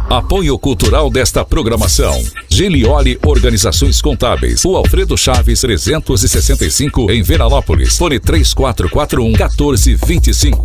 Apoio cultural desta programação: Gilioli Organizações Contábeis, Rua Alfredo Chaves 365, em Veranópolis. Fone 3441-1425.